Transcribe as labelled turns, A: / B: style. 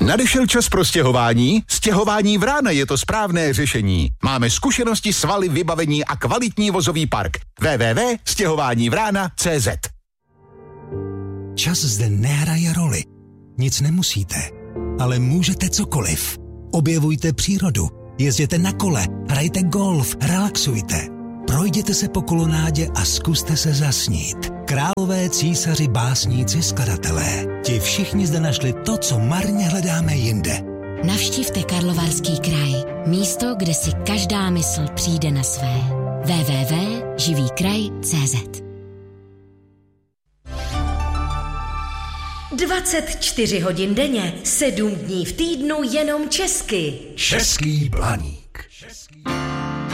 A: Nadešel čas pro stěhování? Stěhování Vrána je to správné řešení. Máme zkušenosti, svaly, vybavení a kvalitní vozový park. www.stěhovánívrana.cz.
B: Čas zde nehraje roli. Nic nemusíte, ale můžete cokoliv. Objevujte přírodu, jezděte na kole, hrajte golf, relaxujte. Projděte se po kolonádě a zkuste se zasnít. Králové, císaři, básníci, skladatelé. Ti všichni zde našli to, co marně hledáme jinde.
C: Navštivte Karlovarský kraj. Místo, kde si každá mysl přijde na své. www.živýkraj.cz
D: 24 hodin denně, 7 dní v týdnu jenom česky.
B: Český Blaník.